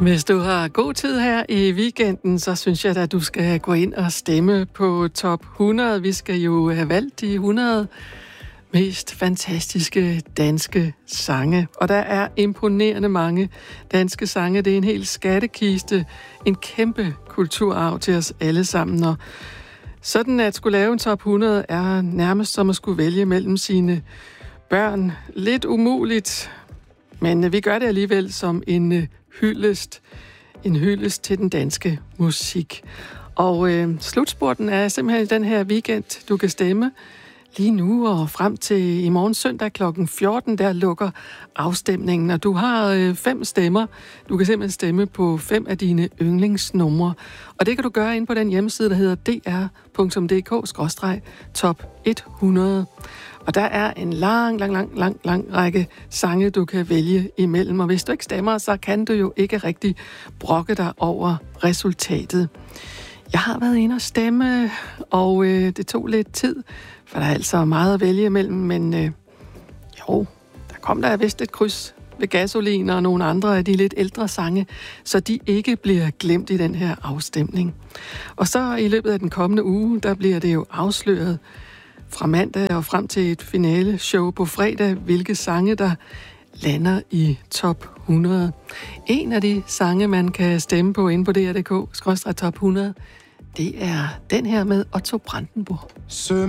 Hvis du har god tid her i weekenden, så synes jeg at du skal gå ind og stemme på top 100. Vi skal jo have valgt de 100 mest fantastiske danske sange. Og der er imponerende mange danske sange. Det er en hel skattekiste, en kæmpe kulturarv til os alle sammen. Og sådan at skulle lave en top 100 er nærmest som at skulle vælge mellem sine børn. Lidt umuligt, men vi gør det alligevel som en hyldest til den danske musik. Og slutspurten er simpelthen den her weekend, du kan stemme lige nu og frem til i morgen søndag kl. 14, der lukker afstemningen. Og du har 5 stemmer. Du kan simpelthen stemme på 5 af dine yndlingsnumre. Og det kan du gøre ind på den hjemmeside, der hedder dr.dk/top 100. Og der er en lang række sange, du kan vælge imellem. Og hvis du ikke stemmer, så kan du jo ikke rigtig brokke dig over resultatet. Jeg har været inde og stemme, og det tog lidt tid, for der er altså meget at vælge imellem. Men der kom der vist et kryds ved Gasolin og nogle andre af de lidt ældre sange, så de ikke bliver glemt i den her afstemning. Og så i løbet af den kommende uge, der bliver det jo afsløret fra mandag og frem til et finale show på fredag, hvilke sange, der lander i top 100. En af de sange, man kan stemme på inde på dr.dk/top 100, det er den her med Otto Brandenburg.